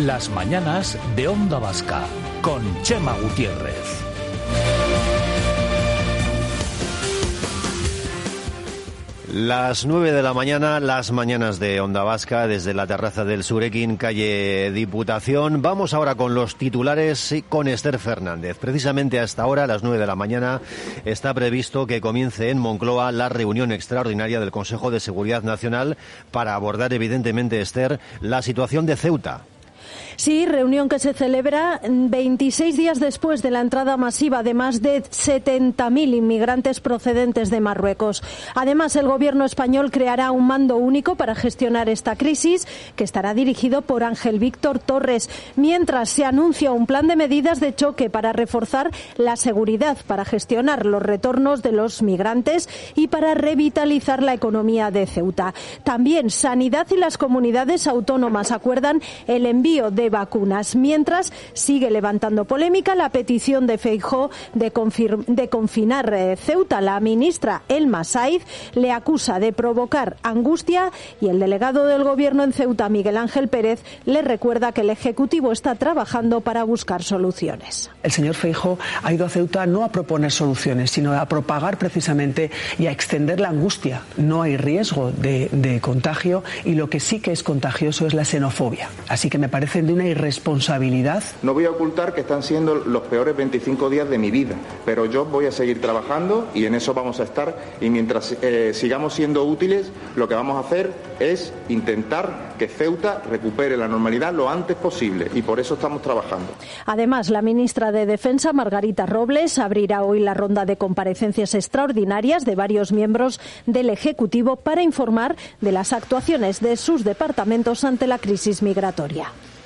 Las mañanas de Onda Vasca, con Chema Gutiérrez. Las 9 de la mañana, las mañanas de Onda Vasca, desde la terraza del Surekin, calle Diputación. Vamos ahora con los titulares con Esther Fernández. Precisamente a esta hora, a las 9 de la mañana, está previsto que comience en Moncloa la reunión extraordinaria del Consejo de Seguridad Nacional para abordar, evidentemente, Esther, la situación de Ceuta. Sí, reunión que se celebra 26 días después de la entrada masiva de más de 70.000 inmigrantes procedentes de Marruecos. Además, el gobierno español creará un mando único para gestionar esta crisis, que estará dirigido por Ángel Víctor Torres, mientras se anuncia un plan de medidas de choque para reforzar la seguridad, para gestionar los retornos de los migrantes y para revitalizar la economía de Ceuta. También Sanidad y las comunidades autónomas acuerdan el envío de vacunas, mientras sigue levantando polémica la petición de Feijóo de confinar Ceuta. La ministra Elma Saiz le acusa de provocar angustia y el delegado del gobierno en Ceuta, Miguel Ángel Pérez, le recuerda que el Ejecutivo está trabajando para buscar soluciones. El señor Feijóo ha ido a Ceuta no a proponer soluciones, sino a propagar precisamente y a extender la angustia. No hay riesgo de contagio y lo que sí que es contagioso es la xenofobia. Así que me parece de una irresponsabilidad. No voy a ocultar que están siendo los peores 25 días de mi vida, pero yo voy a seguir trabajando y en eso vamos a estar, y mientras sigamos siendo útiles, lo que vamos a hacer es intentar que Ceuta recupere la normalidad lo antes posible, y por eso estamos trabajando. Además, la ministra de Defensa, Margarita Robles, abrirá hoy la ronda de comparecencias extraordinarias de varios miembros del Ejecutivo para informar de las actuaciones de sus departamentos ante la crisis migratoria.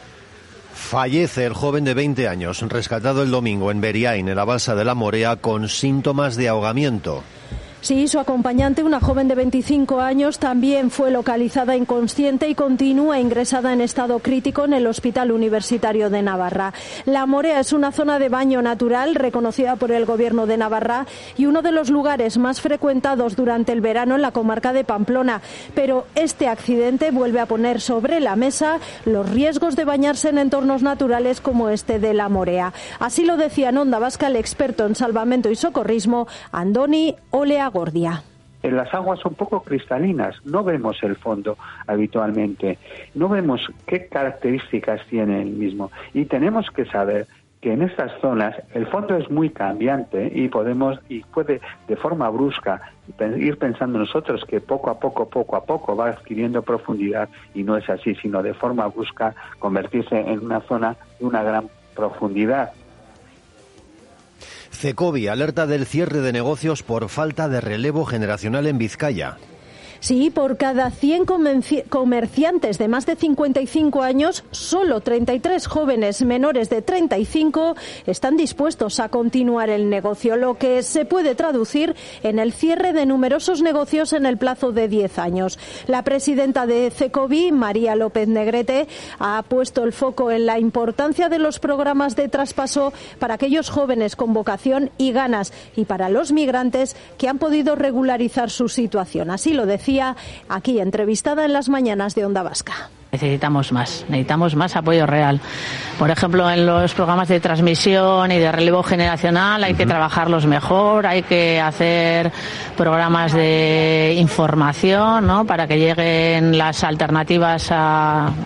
Fallece el joven de 20 años, rescatado el domingo en Beriain, en la balsa de la Morea, con síntomas de ahogamiento. Sí, su acompañante, una joven de 25 años, también fue localizada inconsciente y continúa ingresada en estado crítico en el Hospital Universitario de Navarra. La Morea es una zona de baño natural reconocida por el Gobierno de Navarra y uno de los lugares más frecuentados durante el verano en la comarca de Pamplona. Pero este accidente vuelve a poner sobre la mesa los riesgos de bañarse en entornos naturales como este de la Morea. Así lo decía en Onda Vasca el experto en salvamento y socorrismo, Andoni Oleagordia. Las aguas son poco cristalinas, no vemos el fondo habitualmente, no vemos qué características tiene el mismo, y tenemos que saber que en estas zonas el fondo es muy cambiante y puede de forma brusca ir pensando nosotros que poco a poco va adquiriendo profundidad, y no es así, sino de forma brusca convertirse en una zona de una gran profundidad. Cecovi alerta del cierre de negocios por falta de relevo generacional en Vizcaya. Sí, por cada 100 comerciantes de más de 55 años, solo 33 jóvenes menores de 35 están dispuestos a continuar el negocio, lo que se puede traducir en el cierre de numerosos negocios en el plazo de 10 años. La presidenta de Cecovi, María López Negrete, ha puesto el foco en la importancia de los programas de traspaso para aquellos jóvenes con vocación y ganas y para los migrantes que han podido regularizar su situación. Así lo decía aquí entrevistada en las mañanas de Onda Vasca. Necesitamos más apoyo real. Por ejemplo, en los programas de transmisión y de relevo generacional hay que trabajarlos mejor, hay que hacer programas de información, ¿no?, para que lleguen las alternativas a